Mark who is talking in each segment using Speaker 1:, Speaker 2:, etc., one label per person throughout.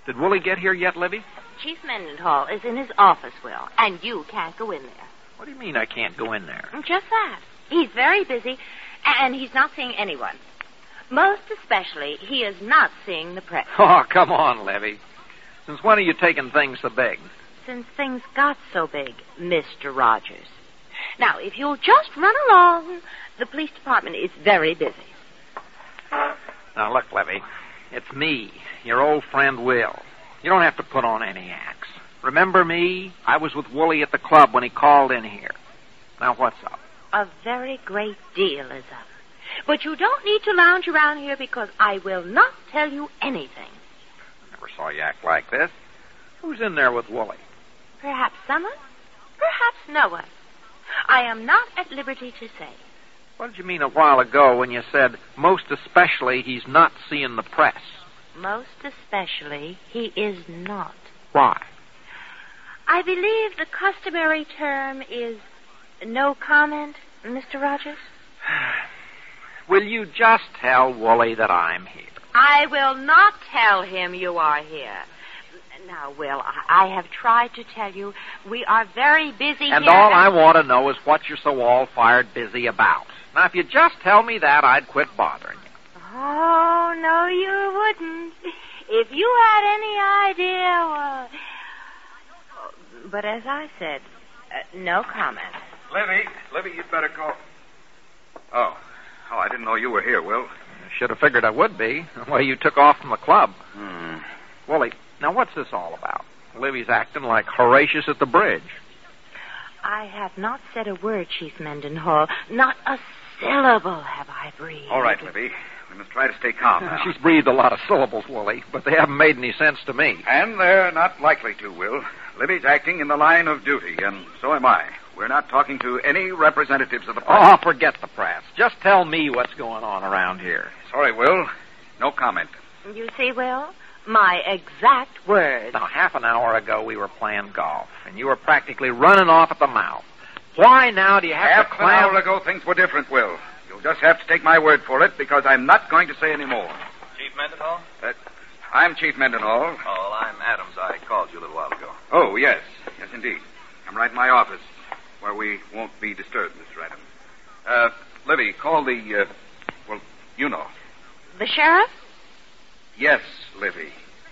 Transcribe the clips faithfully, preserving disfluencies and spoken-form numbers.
Speaker 1: Did Wooly get here yet, Libby?
Speaker 2: Chief Mendenhall is in his office, Will, and you can't go in there.
Speaker 1: What do you mean I can't go in there?
Speaker 2: Just that. He's very busy, and he's not seeing anyone. Most especially, he is not seeing the press.
Speaker 1: Oh, come on, Libby. Since when are you taking things so big?
Speaker 2: Since things got so big, Mister Rogers. Now, if you'll just run along, the police department is very busy.
Speaker 1: Now, look, Libby, it's me, your old friend Will. You don't have to put on any acts. Remember me? I was with Wooly at the club when he called in here. Now, what's up?
Speaker 2: A very great deal is up. But you don't need to lounge around here because I will not tell you anything.
Speaker 1: I never saw you act like this. Who's in there with Wooly?
Speaker 2: Perhaps someone, perhaps no one. I am not at liberty to say.
Speaker 1: What did you mean a while ago when you said, most especially, he's not seeing the press?
Speaker 2: Most especially, he is not.
Speaker 1: Why?
Speaker 2: I believe the customary term is no comment, Mister Rogers.
Speaker 1: Will you just tell Wooly that I'm here?
Speaker 2: I will not tell him you are here. Now, Will, I, I have tried to tell you we are very busy
Speaker 1: and
Speaker 2: here.
Speaker 1: All
Speaker 2: and
Speaker 1: I want to know is what you're so all-fired busy about. Now, if you just tell me that, I'd quit bothering you.
Speaker 2: Oh, no, you wouldn't. If you had any idea, well... But as I said, uh, no comment.
Speaker 3: Libby, Libby, you'd better call... Oh. Oh, I didn't know you were here, Will.
Speaker 1: Should have figured I would be, the way you took off from the club.
Speaker 3: Hmm.
Speaker 1: Wooly, now what's this all about? Libby's acting like Horatius at the bridge.
Speaker 2: I have not said a word, Chief Mendenhall. Not a syllable have I breathed.
Speaker 3: All right, Libby. We must try to stay calm now.
Speaker 1: She's breathed a lot of syllables, Wooly, but they haven't made any sense to me.
Speaker 3: And they're not likely to, Will. Libby's acting in the line of duty, and so am I. We're not talking to any representatives of the press.
Speaker 1: Oh, forget the press. Just tell me what's going on around here.
Speaker 3: Sorry, Will. No comment.
Speaker 2: You see, Will? My exact words.
Speaker 1: Now, half an hour ago we were playing golf, and you were practically running off at the mouth. Why now do you have
Speaker 3: half
Speaker 1: to clam...
Speaker 3: Half an hour ago things were different, Will. You'll just have to take my word for it, because I'm not going to say any more.
Speaker 4: Chief Mendenhall?
Speaker 3: Uh, I'm Chief Mendenhall.
Speaker 4: Oh, I'm Adams. I called you a little while ago.
Speaker 3: Oh, yes. Yes, indeed. I'm right in my office, where we won't be disturbed, Mister Adams. Uh, Libby, call the, uh, well, you know.
Speaker 2: The sheriff?
Speaker 3: Yes, Libby.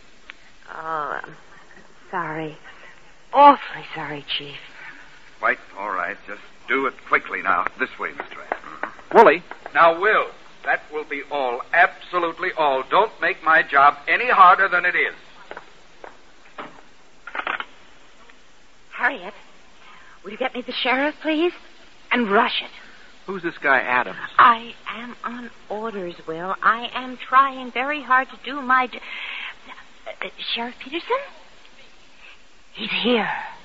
Speaker 2: Oh, I'm sorry. Awfully sorry, Chief.
Speaker 3: Quite all right. Just do it quickly now. This way, Mister Adams.
Speaker 1: Wooly.
Speaker 3: Now, Will, that will be all. Absolutely all. Don't make my job any harder than it is.
Speaker 2: Harriet, will you get me the sheriff, please? And rush it.
Speaker 1: Who's this guy, Adams?
Speaker 2: I am on orders, Will. I am trying very hard to do my... D- uh, uh, Sheriff Peterson? He's here.